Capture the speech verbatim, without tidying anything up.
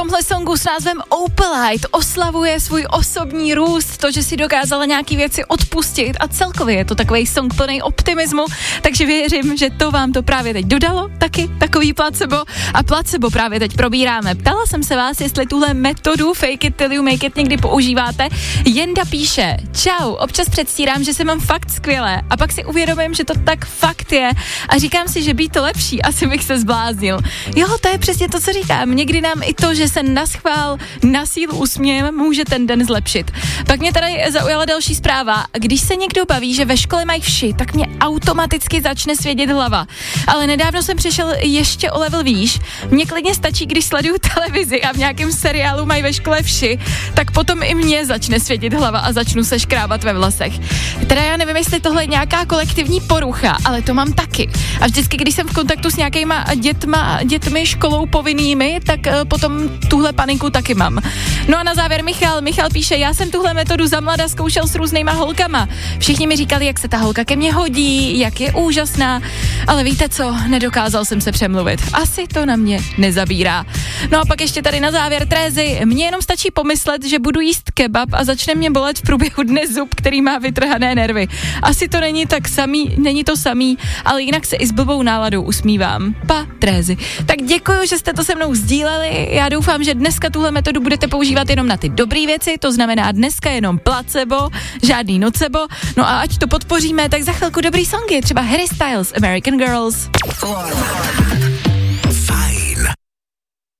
tomhle songu s názvem Opalite oslavuje svůj osobní růst, to, že si dokázala nějaký věci odpustit a celkově je to takovej song plný optimismu, takže věřím, že to vám to právě teď dodalo, taky takový placebo a placebo právě teď probíráme. Ptala jsem se vás, jestli tuhle metodu fake it till you make it někdy používáte. Jenda píše, čau, občas předstírám, že se mám fakt skvěle a pak si uvědomím, že to tak fakt je a říkám si, že být to lepší, asi bych se zbláznil. Jo, to je přesně to, co říkám. Někdy nám i to, že se naschvál na sílu usmějem, může ten den zlepšit. Pak mě tady zaujala další zpráva. Když se někdo baví, že ve škole mají vši, tak mě automaticky začne svědět hlava. Ale nedávno jsem přešel ještě o level výš. Mně klidně stačí, když sleduju televizi a v nějakém seriálu mají ve škole vši, tak potom i mě začne svědět hlava a začnu se škrábat ve vlasech. Teda já nevím, jestli tohle je nějaká kolektivní porucha, ale to mám taky. A vždycky, když jsem v kontaktu s nějakýma dětma, dětmi školou povinnými, tak uh, potom tuhle paniku taky mám. No a na závěr Michal. Michal píše, já jsem tuhle metodu za mlada zkoušel s různýma holkama. Všichni mi říkali, jak se ta holka ke mně hodí, jak je úžasná, ale víte co, nedokázal jsem se přemluvit. Asi to na mě nezabírá. No a pak ještě tady na závěr Trézy. Mně jenom stačí pomyslet, že budu jíst kebab a začne mě bolet v průběhu dne zub, který má vytrhané nervy. Asi to není tak samý, není to samý, ale jinak se i s blbou náladou usmívám. Pa, Trézy. Tak děkuju, že jste to se mnou sdíleli. Já doufám, že dneska tuhle metodu budete používat jenom na ty dobré věci, to znamená dneska jenom placebo, žádný nocebo. No a ať to podpoříme, tak za chvilku dobrý songy, třeba Harry Styles, American Girls.